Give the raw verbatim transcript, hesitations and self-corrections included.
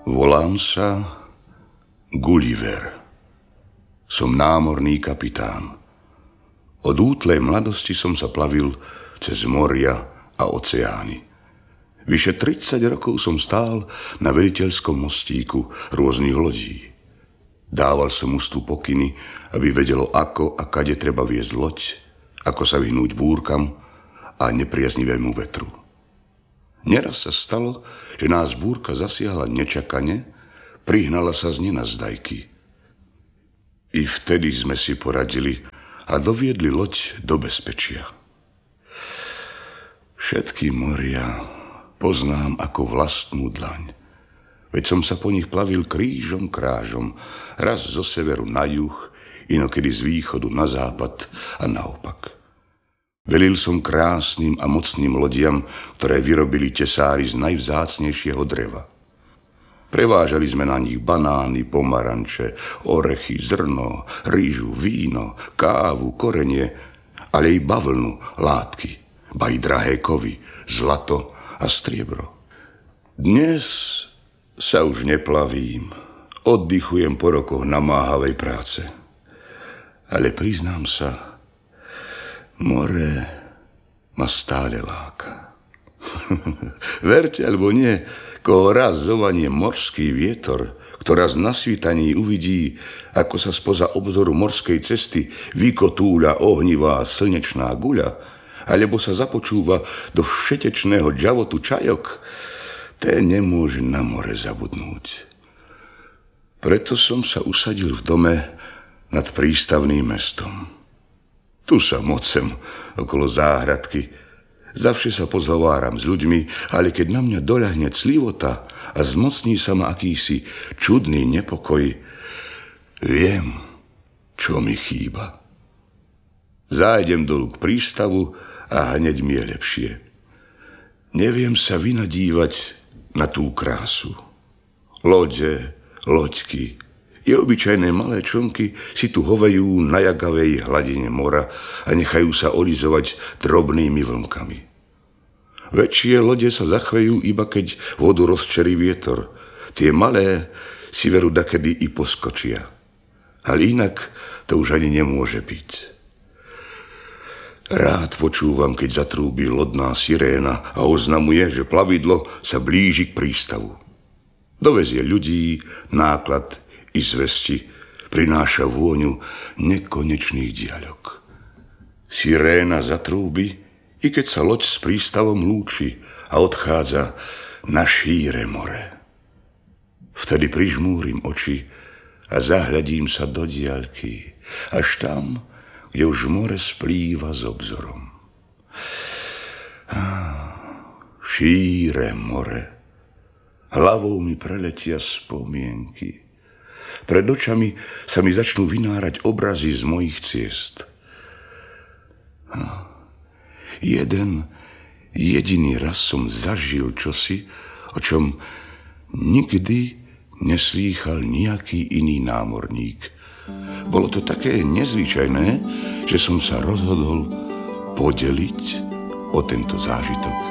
Volám sa Gulliver. Som námorný kapitán. Od útlej mladosti som sa plavil cez moria a oceány. Vyše tridsať rokov som stál na veliteľskom mostíku rôznych lodí. Dával som mužstvu pokyny, aby vedelo, ako a kade treba viesť loď, ako sa vyhnúť búrkam a nepriaznivému vetru. Neraz sa stalo, že nás búrka zasiahla nečakane, prihnala sa z nenazdajky. I vtedy sme si poradili a doviedli loď do bezpečia. Všetky moria poznám ako vlastnú dlaň, veď som sa po nich plavil krížom krážom, raz zo severu na juh, inokedy z východu na západ a naopak. Velil som krásnym a mocným lodiam, ktoré vyrobili tesári z najvzácnejšieho dreva. Prevážali sme na nich banány, pomaranče, orechy, zrno, rýžu, víno, kávu, korenie, ale i bavlnu, látky, ba i drahé kovy, zlato a striebro. Dnes sa už neplavím, oddychujem po rokoch namáhavej práce. Ale priznám sa, more ma stále láka. Verte alebo nie, koho raz zovanie morský vietor, kto raz na svítaní uvidí, ako sa spoza obzoru morskej cesty vykotúľa ohnivá slnečná guľa, alebo sa započúva do všetečného džavotu čajok, ten nemôže na more zabudnúť. Preto som sa usadil v dome nad prístavným mestom. Tu sa mocem okolo záhradky. Zavše sa pozhováram s ľuďmi, ale keď na mňa doľahne clivota a zmocní sa ma akýsi čudný nepokoj, viem, čo mi chýba. Zájdem dolu k prístavu a hneď mi je lepšie. Neviem sa vynadívať na tú krásu. Lode, loďky i obyčajné malé člnky si tu hovajú na jagavej hladine mora a nechajú sa olizovať drobnými vlnkami. Väčšie lode sa zachvejú, iba keď vodu rozčerí vietor. Tie malé si veru dakedy i poskočia. Ale inak to už ani nemôže byť. Rád počúvam, keď zatrúbi lodná siréna a oznamuje, že plavidlo sa blíži k prístavu. Dovezie ľudí, náklad i zvesti, prináša vôňu nekonečných diaľok. Siréna zatrúbi, i keď sa loď s prístavom lúči a odchádza na šíre more. Vtedy prižmúrim oči a zahľadím sa do diaľky, až tam, kde už more splýva s obzorom. Šíre more. Hlavou mi preletia spomienky. Pred očami sa mi začnú vynárať obrazy z mojich ciest. Jeden jediný raz som zažil čosi, o čom nikdy neslýchal nejaký iný námorník. Bolo to také nezvyčajné, že som sa rozhodol podeliť o tento zážitok